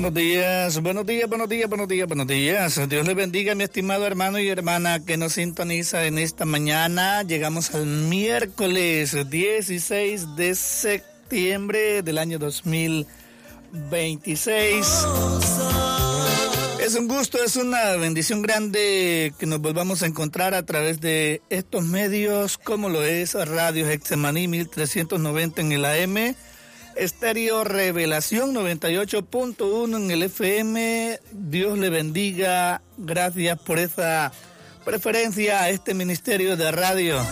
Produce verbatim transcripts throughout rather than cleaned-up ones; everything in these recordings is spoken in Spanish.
Buenos días, buenos días, buenos días, buenos días, buenos días. Dios le bendiga, mi estimado hermano y hermana que nos sintoniza en esta mañana. Llegamos al miércoles dieciséis de septiembre del año dos mil veintiséis. Es un gusto, es una bendición grande que nos volvamos a encontrar a través de estos medios, como lo es Radio Getsemaní mil trescientos noventa en el A M, Estéreo Revelación noventa y ocho punto uno en el F M. Dios le bendiga, gracias por esa preferencia a este ministerio de radio.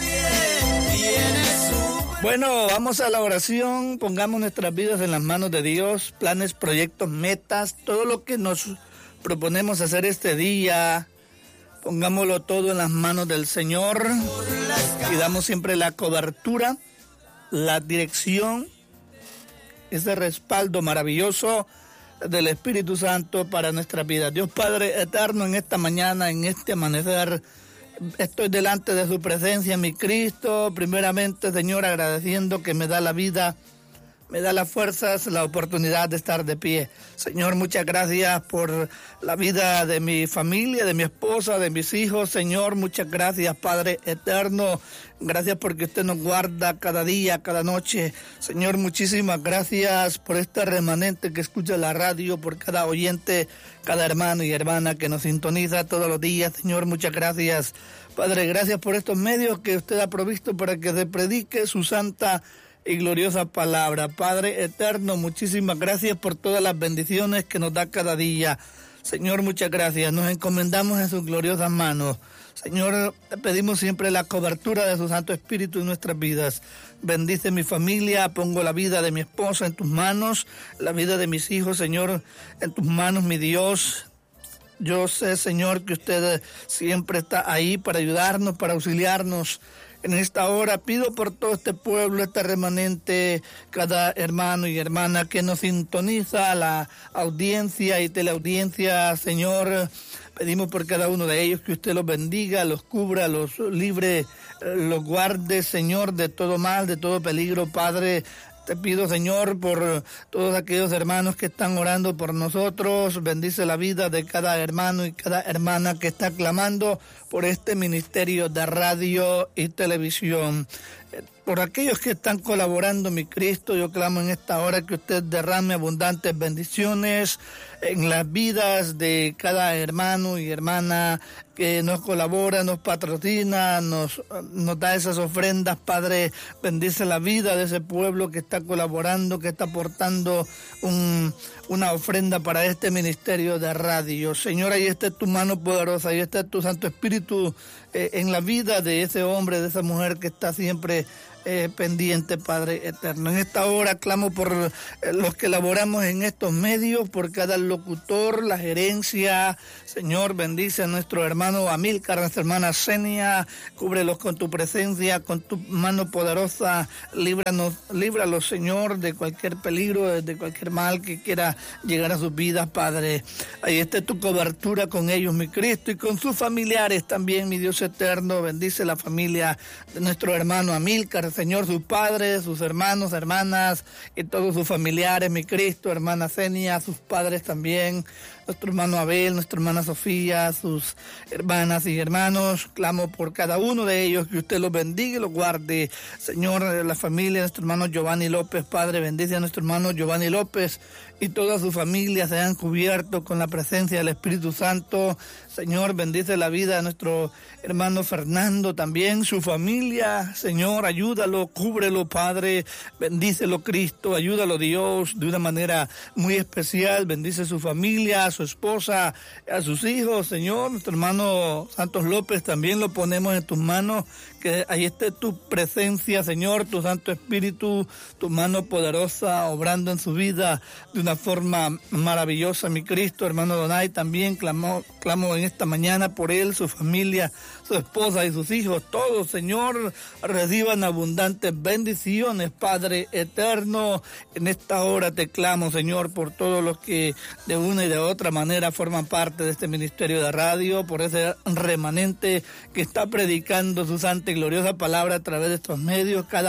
Bueno, vamos a la oración, pongamos nuestras vidas en las manos de Dios, planes, proyectos, metas, todo lo que nos proponemos hacer este día, pongámoslo todo en las manos del Señor y damos siempre la cobertura, la dirección, ese respaldo maravilloso del Espíritu Santo para nuestras vidas. Dios Padre eterno, en esta mañana, en este amanecer, estoy delante de su presencia, mi Cristo, primeramente, Señor, agradeciendo que me da la vida, me da las fuerzas, la oportunidad de estar de pie. Señor, muchas gracias por la vida de mi familia, de mi esposa, de mis hijos. Señor, muchas gracias, Padre eterno. Gracias porque usted nos guarda cada día, cada noche. Señor, muchísimas gracias por este remanente que escucha la radio, por cada oyente, cada hermano y hermana que nos sintoniza todos los días. Señor, muchas gracias. Padre, gracias por estos medios que usted ha provisto para que se predique su santa y gloriosa palabra. Padre eterno, muchísimas gracias por todas las bendiciones que nos da cada día. Señor, muchas gracias. Nos encomendamos en sus gloriosas manos. Señor, te pedimos siempre la cobertura de su Santo Espíritu en nuestras vidas. Bendice mi familia, pongo la vida de mi esposa en tus manos, la vida de mis hijos, Señor, en tus manos, mi Dios. Yo sé, Señor, que usted siempre está ahí para ayudarnos, para auxiliarnos. En esta hora pido por todo este pueblo, este remanente, cada hermano y hermana que nos sintoniza, la audiencia y teleaudiencia, Señor. Pedimos por cada uno de ellos que usted los bendiga, los cubra, los libre, los guarde, Señor, de todo mal, de todo peligro, Padre. Te pido, Señor, por todos aquellos hermanos que están orando por nosotros. Bendice la vida de cada hermano y cada hermana que está clamando por este ministerio de radio y televisión. Por aquellos que están colaborando, mi Cristo, yo clamo en esta hora que usted derrame abundantes bendiciones en las vidas de cada hermano y hermana que nos colabora, nos patrocina, nos, nos da esas ofrendas. Padre, bendice la vida de ese pueblo que está colaborando, que está aportando un, una ofrenda para este ministerio de radio. Señor, ahí está tu mano poderosa, ahí está tu Santo Espíritu eh, en la vida de ese hombre, de esa mujer que está siempre Eh, pendiente, Padre eterno. En esta hora clamo por eh, los que laboramos en estos medios, por cada locutor, la gerencia. Señor, bendice a nuestro hermano Amílcar, a nuestra hermana Senia, cúbrelos con tu presencia, con tu mano poderosa, líbranos, líbralos, Señor, de cualquier peligro, de cualquier mal que quiera llegar a sus vidas, Padre. Ahí está tu cobertura con ellos, mi Cristo, y con sus familiares también, mi Dios eterno. Bendice la familia de nuestro hermano Amílcar, Señor, sus padres, sus hermanos, hermanas y todos sus familiares, mi Cristo, hermana Senia, sus padres también, nuestro hermano Abel, nuestra hermana Sofía, sus hermanas y hermanos. Clamo por cada uno de ellos, que usted los bendiga y los guarde. Señor, la familia de nuestro hermano Giovanni López, Padre, bendice a nuestro hermano Giovanni López y toda su familia se han cubierto con la presencia del Espíritu Santo. Señor, bendice la vida de nuestro hermano Fernando también, su familia. Señor, ayúdalo, cúbrelo, Padre, bendícelo, Cristo, ayúdalo, Dios, de una manera muy especial. Bendice su familia, a su esposa, a sus hijos. Señor, nuestro hermano Santos López también lo ponemos en tus manos, que ahí esté tu presencia, Señor, tu Santo Espíritu, tu mano poderosa obrando en su vida de una forma maravillosa, mi Cristo. Hermano Donay también clamó, clamo en esta mañana por él, su familia, su esposa y sus hijos. Todos, Señor, reciban abundantes bendiciones, Padre eterno. En esta hora te clamo, Señor, por todos los que de una y de otra manera forman parte de este ministerio de radio, por ese remanente que está predicando su santa y gloriosa palabra a través de estos medios, cada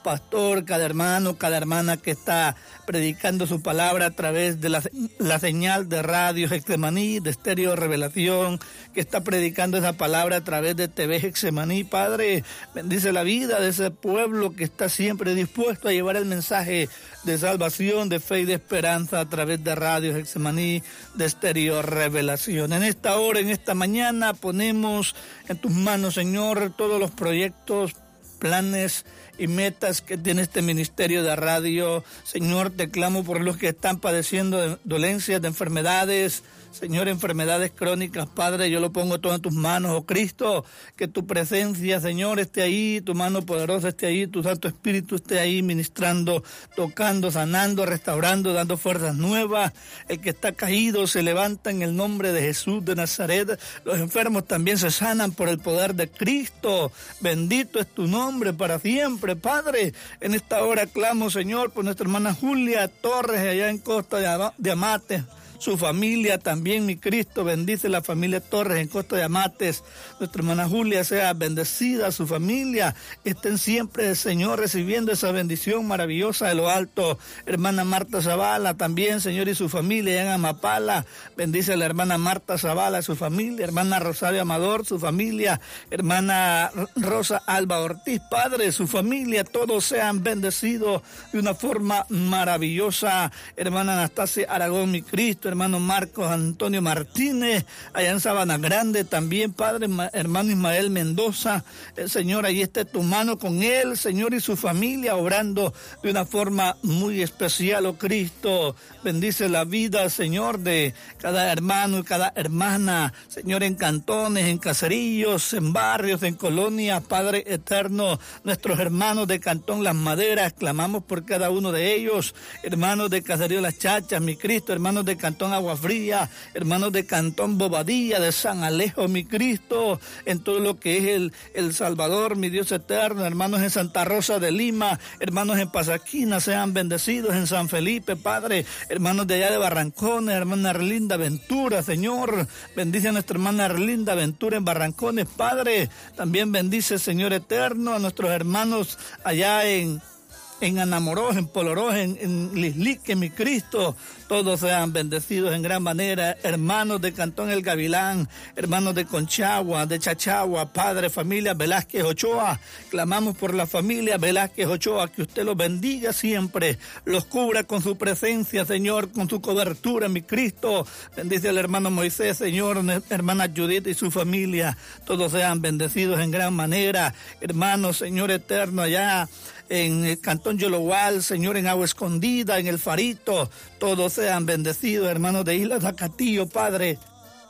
pastor, cada hermano, cada hermana que está predicando su palabra a través de la, la señal de radio Getsemaní, de Estéreo Revelación, que está predicando esa palabra a través de T V Getsemaní. Padre, bendice la vida de ese pueblo que está siempre dispuesto a llevar el mensaje de salvación, de fe y de esperanza a través de radio Getsemaní, de Estéreo Revelación. En esta hora, en esta mañana, ponemos en tus manos, Señor, todos los proyectos, planes y metas que tiene este ministerio de radio. Señor, te clamo por los que están padeciendo de dolencias, de enfermedades, Señor, enfermedades crónicas. Padre, yo lo pongo todo en tus manos, oh Cristo, que tu presencia, Señor, esté ahí, tu mano poderosa esté ahí, tu Santo Espíritu esté ahí ministrando, tocando, sanando, restaurando, dando fuerzas nuevas. El que está caído se levanta en el nombre de Jesús de Nazaret. Los enfermos también se sanan por el poder de Cristo. Bendito es tu nombre para siempre, Padre. En esta hora clamo, Señor, por nuestra hermana Julia Torres, allá en Costa de Amates. Su familia también, mi Cristo, bendice la familia Torres en Costa de Amates. Nuestra hermana Julia sea bendecida, su familia, estén siempre, Señor, recibiendo esa bendición maravillosa de lo alto. Hermana Marta Zavala también, Señor, y su familia en Amapala, bendice a la hermana Marta Zavala, su familia, hermana Rosario Amador, su familia, hermana Rosa Alba Ortiz, Padre, su familia, todos sean bendecidos de una forma maravillosa. Hermana Anastasia Aragón, mi Cristo, hermano Marcos Antonio Martínez, allá en Sabana Grande también, Padre, hermano Ismael Mendoza, el Señor, ahí esté tu mano con él, Señor, y su familia, obrando de una forma muy especial, oh Cristo. Bendice la vida, Señor, de cada hermano y cada hermana, Señor, en cantones, en caserillos, en barrios, en colonias, Padre eterno, nuestros hermanos de Cantón Las Maderas, clamamos por cada uno de ellos, hermanos de Caserío Las Chachas, mi Cristo, hermanos de Cantón Agua Fría, hermanos de Cantón Bobadilla, de San Alejo, mi Cristo, en todo lo que es el, el Salvador, mi Dios eterno, hermanos en Santa Rosa de Lima, hermanos en Pasaquina, sean bendecidos en San Felipe, Padre, hermanos de allá de Barrancones, hermana Erlinda Ventura, Señor, bendice a nuestra hermana Erlinda Ventura en Barrancones, Padre, también bendice, Señor eterno, a nuestros hermanos allá en en Anamorós, en Polorós, en, en Lislique, mi Cristo, todos sean bendecidos en gran manera, hermanos de Cantón El Gavilán, hermanos de Conchagua, de Chachagua, Padre, familia Velázquez Ochoa, clamamos por la familia Velázquez Ochoa, que usted los bendiga siempre, los cubra con su presencia, Señor, con su cobertura, mi Cristo, bendice al hermano Moisés, Señor, hermana Judith y su familia, todos sean bendecidos en gran manera, hermanos, Señor eterno, allá en el Cantón Yologual, Señor, en Agua Escondida, en El Farito, todos sean bendecidos, hermanos de Isla Zacatillo, Padre,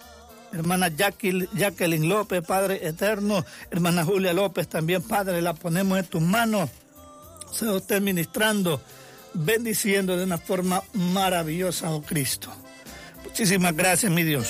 hermana Jacqueline, Jacqueline López, Padre eterno, hermana Julia López también, Padre, la ponemos en tus manos, sea usted ministrando, bendiciendo de una forma maravillosa, oh Cristo. Muchísimas gracias, mi Dios.